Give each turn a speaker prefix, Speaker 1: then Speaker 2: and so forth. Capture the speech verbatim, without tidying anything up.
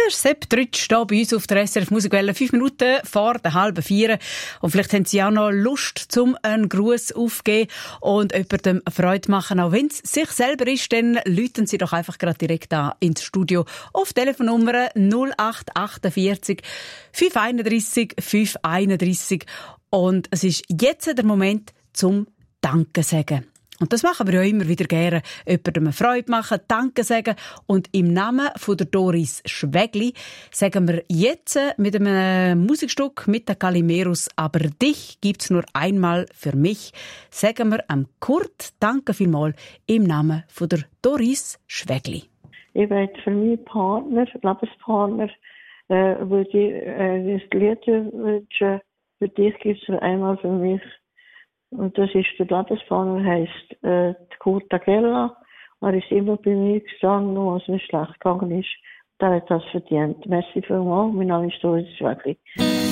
Speaker 1: Der Sepp Trütsch hier bei uns auf der S R F Musikwelle. Fünf Minuten vor der halben vier. Und vielleicht haben Sie auch noch Lust, zum einen Gruß aufzugeben und jemandem Freude machen. Auch wenn es sich selber ist, dann läuten Sie doch einfach gerade direkt an ins Studio auf Telefonnummer null acht achtundvierzig fünf einunddreissig fünf einunddreissig. Und es ist jetzt der Moment zum Danke sagen. Und das machen wir ja immer wieder gerne. Jemandem eine Freude machen, Danke sagen. Und im Namen von der Doris Schwegli sagen wir jetzt mit einem Musikstück mit der Calimeros «Aber dich gibt's nur einmal für mich», sagen wir am Kurt Danke vielmals im Namen von der Doris Schwegli.
Speaker 2: Ich möchte für meinen Partner, Lebenspartner, äh, würde ich äh, das Lied wünschen, «Für dich gibt's nur einmal für mich». Und das ist, der Lebenspartner heisst äh, Kurt Agella. Er ist immer bei mir gestanden, nur als es mir schlecht gegangen ist. Der hat das verdient. Merci vielmals. Mein Name ist Doris Schwegli.